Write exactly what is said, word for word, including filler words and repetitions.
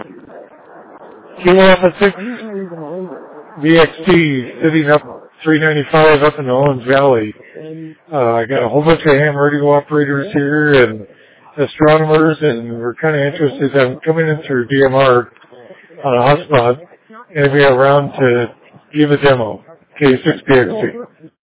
Q one oh six V X T sitting up three ninety-five up in the Owens Valley. Uh, I got a whole bunch of ham radio operators here and astronomers, and we're kind of interested. I'm coming in through D M R on a hotspot, and we are around to give a demo. K six P X T.